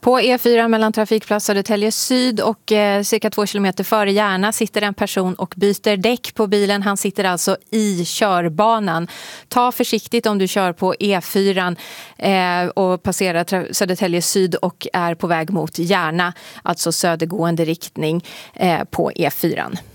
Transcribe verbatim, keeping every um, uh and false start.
På E fyra mellan trafikplats Södertälje Syd och eh, cirka två kilometer före Järna sitter en person och byter däck på bilen. Han sitter alltså i körbanan. Ta försiktigt om du kör på E fyra eh, och passerar tra- Södertälje Syd och är på väg mot Järna, alltså södergående riktning eh, på E fyra.